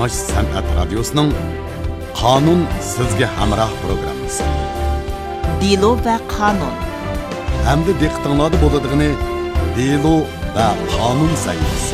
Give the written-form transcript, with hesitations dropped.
Qatnash San'at Radiosu'nun Qonun sizga hamroh programmasi. Dilo va qonun. Hamda diqqatingizda bo'ladiğini Dilo va qonun sayfasi.